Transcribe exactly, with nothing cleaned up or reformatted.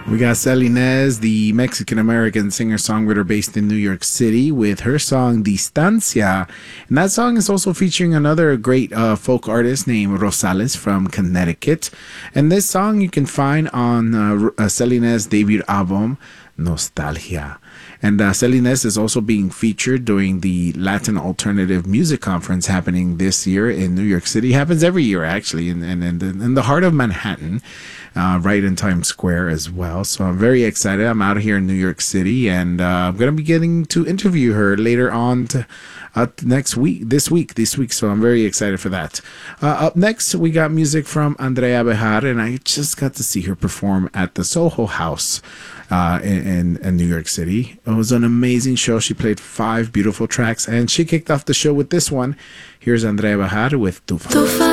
We got Celines, the Mexican-American singer-songwriter based in New York City, with her song Distancia. And that song is also featuring another great uh, folk artist named Rosales from Connecticut. And this song you can find on uh, uh, Celines' debut album, Nostalgia. And uh, Celines is also being featured during the Latin Alternative Music Conference happening this year in New York City. It happens every year, actually, in, in, in, in the heart of Manhattan, uh, right in Times Square as well. So I'm very excited. I'm out here in New York City, and uh, I'm going to be getting to interview her later on to, uh, next week, this week, this week. So I'm very excited for that. Uh, up next, we got music from Andrea Bejar, and I just got to see her perform at the Soho House uh, in, in, in New York City. It was an amazing show. She played five beautiful tracks, and she kicked off the show with this one. Here's Andrea Bejar with Tufa.